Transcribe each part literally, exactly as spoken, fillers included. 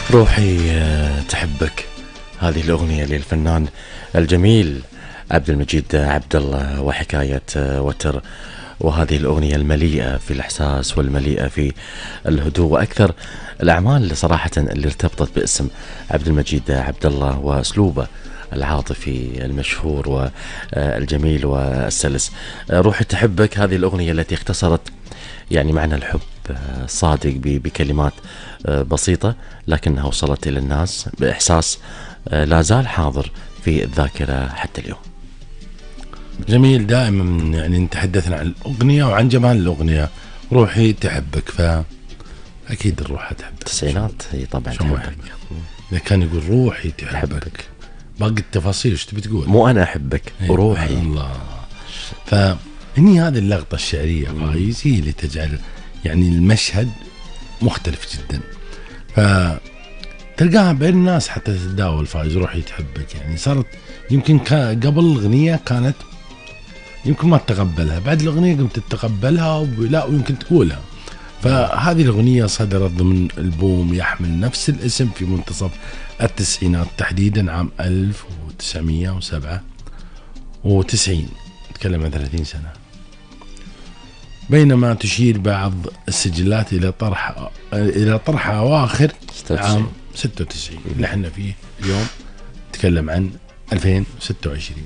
روحي تحبك، هذه الأغنية للفنان الجميل عبد المجيد عبد الله وحكاية وتر، وهذه الأغنية المليئة في الإحساس والمليئة في الهدوء، وأكثر الأعمال صراحة اللي ارتبطت باسم عبد المجيد عبد الله وأسلوبه العاطفي المشهور والجميل والسلس. روحي تحبك هذه الأغنية التي اختصرت يعني معنى الحب صادق بكلمات بسيطة، لكنها وصلت إلى الناس بإحساس لا زال حاضر في الذاكرة حتى اليوم. جميل. دائما يعني نتحدثنا عن الأغنية وعن جمال الأغنية. روحي تحبك، فأكيد الروح تحبك. التسعينات هي طبعا تحبك. إذا كان يقول روحي تحبك, تحبك. باقي التفاصيل ايش تبي تقول؟ مو أنا أحبك وروحي. الله. فإني هذه اللقطة الشعرية فايز هي اللي تجعل يعني المشهد مختلف جدا، فتلقاها بين الناس حتى تتداول. فايز روحي تحبك يعني صارت يمكن قبل الأغنية كانت يمكن ما تتقبلها، بعد الأغنية قمت تتقبلها ولا ويمكن تقولها. فهذه الأغنية صدرت ضمن ألبوم يحمل نفس الاسم في منتصف التسعينات، تحديدا عام ألف وتسعمية وسبعة وتسعين، نتكلم عن ثلاثين سنة. بينما تشير بعض السجلات إلى طرح إلى طرح أواخر عام ستة وتسعين اللي احنا فيه اليوم، نتكلم عن ألفين وستة وعشرين.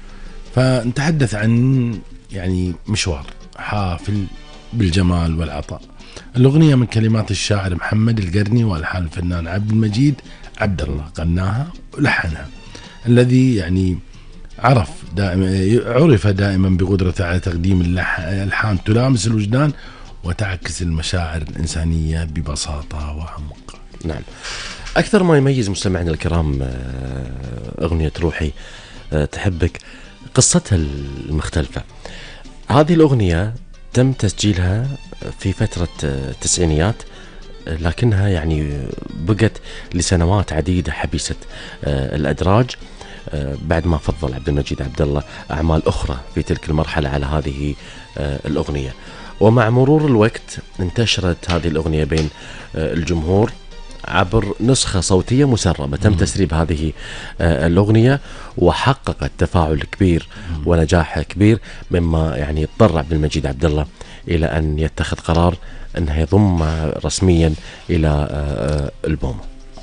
فنتحدث عن يعني مشوار حافل بالجمال والعطاء. الأغنية من كلمات الشاعر محمد القرني والحان الفنان عبد المجيد عبد الله، غناها ولحنها، الذي يعني عرف دائما عرف دائما بقدرته على تقديم الألحان تلامس الوجدان وتعكس المشاعر الإنسانية ببساطة وعمق. نعم، أكثر ما يميز مستمعينا الكرام أغنية روحي تحبك قصتها المختلفة. هذه الأغنية تم تسجيلها في فترة التسعينيات، لكنها يعني بقت لسنوات عديدة حبيسة الأدراج بعد ما فضل عبد المجيد عبد الله أعمال أخرى في تلك المرحلة على هذه الأغنية. ومع مرور الوقت انتشرت هذه الأغنية بين الجمهور عبر نسخة صوتية مسربة تم تسريب هذه الأغنية، وحققت تفاعل كبير ونجاح كبير، مما يعني اضطر عبد المجيد عبد الله إلى أن يتخذ قرار أنه يضم رسميا إلى ألبومه.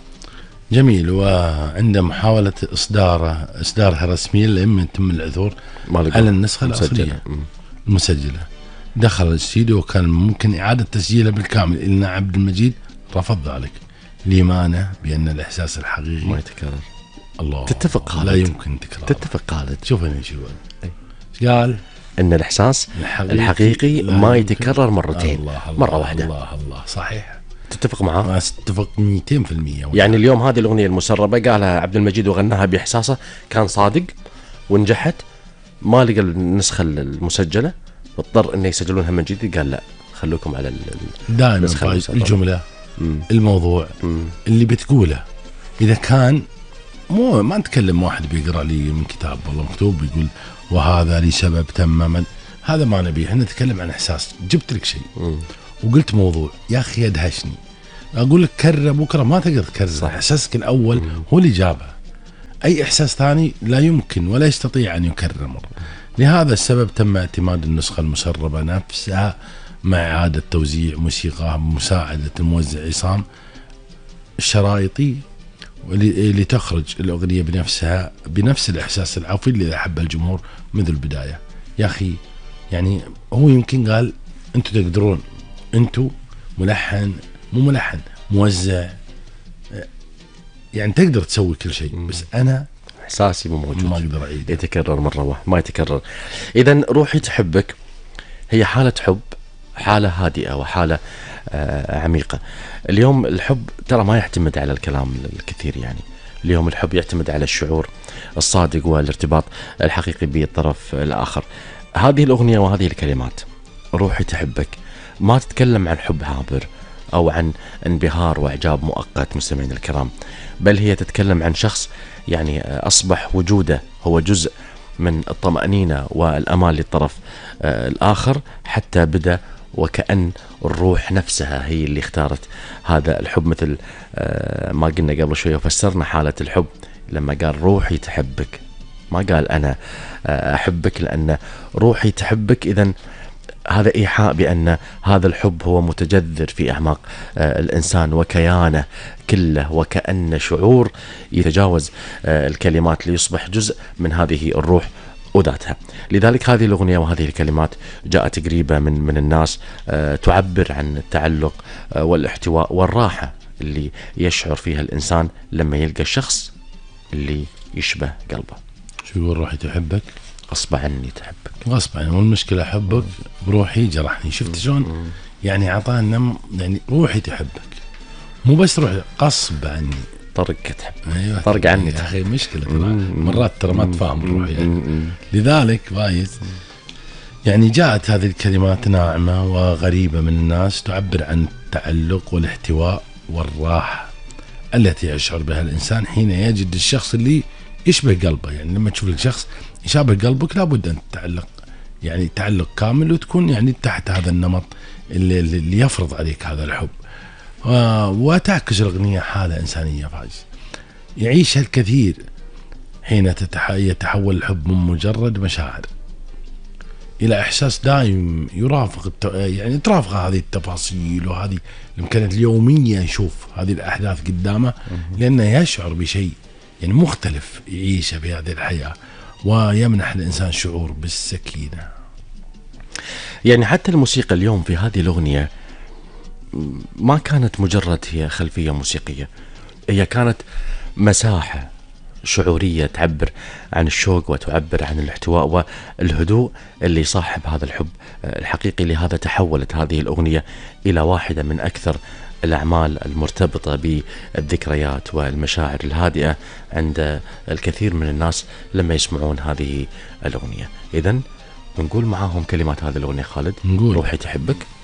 جميل. وعند محاولة إصداره إصدارها رسميا لم يتم العثور على النسخة الأصلية المسجلة. دخل الاستديو وكان ممكن إعادة تسجيلها بالكامل، إلا عبد المجيد رفض ذلك لإيمانه بأن الإحساس الحقيقي ما يتكرر. الله. تتفق خالد؟ لا يمكن تكرار. تتفق خالد؟ شوف أنا شو قال، أن الإحساس الحقيقي, الحقيقي ما يتكرر مرتين، الله الله مرة واحدة. الله الله صحيح. تتفق معه؟ اتفق مئتين بالمئة. يعني اليوم هذه الأغنية المسربة قالها عبد المجيد وغناها بإحساسه، كان صادق ونجحت، ما لقى النسخة المسجلة، اضطر إنه يسجلونها من جديد. قال لا، خلوكم على دائما الجملة مم. الموضوع مم. اللي بتقوله. إذا كان مو ما نتكلم واحد بيقرأ لي من كتاب والله مكتوب بيقول وهذا لسبب تماما، هذا ما نبيه. احنا نتكلم عن إحساس. جبت لك شيء مم. وقلت موضوع يا أخي يدهشني، أقول لك كرر بكرة ما تقدر تكرر. إحساسك الأول مم. هو اللي جابها. أي إحساس ثاني لا يمكن ولا يستطيع أن يكرر مرة. لهذا السبب تم اعتماد النسخة المسربة نفسها مع إعادة توزيع موسيقى بمساعدة الموزع عصام الشرايطي، لتخرج الأغنية بنفسها بنفس الإحساس العفوي اللي أحب الجمهور منذ البداية. يا أخي يعني هو يمكن قال أنتوا تقدرون، أنتوا ملحن مو ملحن موزع، يعني تقدر تسوي كل شيء، بس أنا إحساسي مو موجود، ما أقدر أعيد. يتكرر مرة واحدة ما يتكرر. إذن روحي تحبك هي حالة حب، حالة هادئة وحالة آه عميقة. اليوم الحب ترى ما يعتمد على الكلام الكثير، يعني اليوم الحب يعتمد على الشعور الصادق والارتباط الحقيقي بالطرف الآخر. هذه الأغنية وهذه الكلمات روحي تحبك ما تتكلم عن حب عابر أو عن انبهار وإعجاب مؤقت مستمعين الكرام، بل هي تتكلم عن شخص يعني أصبح وجوده هو جزء من الطمأنينة والأمان للطرف آه الآخر، حتى بدأ وكأن الروح نفسها هي اللي اختارت هذا الحب، مثل ما قلنا قبل شوية وفسرنا حالة الحب لما قال روحي تحبك، ما قال أنا أحبك، لأن روحي تحبك إذن هذا إيحاء بأن هذا الحب هو متجذر في أعماق الإنسان وكيانه كله، وكأن شعور يتجاوز الكلمات ليصبح جزء من هذه الروح وذاتها. لذلك هذه الأغنية وهذه الكلمات جاءت قريبة من من الناس، تعبر عن التعلق والاحتواء والراحة اللي يشعر فيها الإنسان لما يلقى الشخص اللي يشبه قلبه. شو يقول روحي تحبك؟ غصب عني تحبك. غصب عني، والمشكلة أحبك بروحي جرحني. شفت شلون؟ يعني عطانا يعني روحي تحبك، مو بس روحي، غصب عني طرق تحب. أيوة طرق عني يا أخي مشكلة ترى مرات ترى ما تفهم روحي يعني. لذلك بايز يعني جاءت هذه الكلمات ناعمة وغريبة من الناس تعبر عن التعلق والاحتواء والراحة التي يشعر بها الإنسان حين يجد الشخص اللي يشبه قلبه. يعني لما تشوف لك شخص يشابه قلبك لابد أن تتعلق يعني تعلق كامل، وتكون يعني تحت هذا النمط اللي, اللي يفرض عليك هذا الحب. وتعكس الأغنية حالة إنسانية فايز يعيشها الكثير حين يتحول الحب من مجرد مشاعر إلى إحساس دائم يرافق الت... يعني ترافق هذه التفاصيل وهذه الإمكانيات اليومية، يشوف هذه الأحداث قدامه لأنه يشعر بشيء يعني مختلف يعيشه في هذه الحياة، ويمنح الإنسان شعور بالسكينة. يعني حتى الموسيقى اليوم في هذه الأغنية ما كانت مجرد هي خلفية موسيقية، هي كانت مساحة شعورية تعبر عن الشوق وتعبر عن الاحتواء والهدوء اللي يصاحب هذا الحب الحقيقي. لهذا تحولت هذه الأغنية إلى واحدة من أكثر الأعمال المرتبطة بالذكريات والمشاعر الهادئة عند الكثير من الناس لما يسمعون هذه الأغنية. إذن نقول معاهم كلمات هذه الأغنية خالد. نقول روحي تحبك.